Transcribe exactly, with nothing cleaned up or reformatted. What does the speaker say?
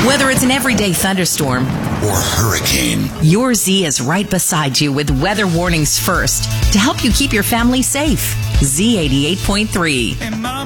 Whether it's an everyday thunderstorm or hurricane, your Z is right beside you with weather warnings first to help you keep your family safe. Z eighty-eight point three. And Mama